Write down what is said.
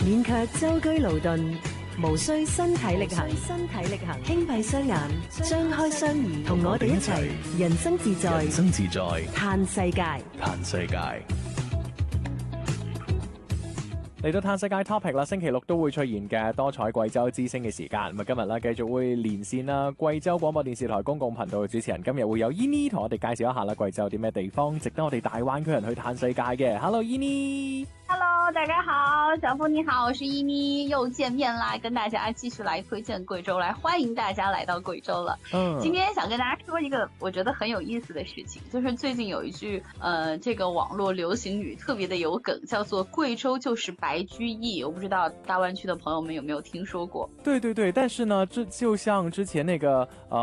免卻舟車勞頓，無需身體力行，輕閉雙眼，張開雙耳，同我哋一齊人生自在，嘆世界。 嚟到嘆世界 topic 啦，星期六都會出現嘅多彩貴州之聲嘅時間，咁啊今日咧繼續會連線啦，貴州廣播電視台公共頻道嘅主持人，今日會有 Eni 同我哋介紹一下啦，貴州有啲咩地方值得我哋大灣區人去嘆世界嘅。Hello Eni。Hello， 大家好，小峰你好，我是依妮，又見面啦，跟大家繼續來推薦貴州，來歡迎大家來到貴州了。今天想跟大家說一個我覺得很有意思的事情，就是最近有一句這個網絡流行語特別的有梗，叫做貴州就是白居易，我不知道大灣區的朋友們有沒有聽說過？ 對，但是呢，就像之前那個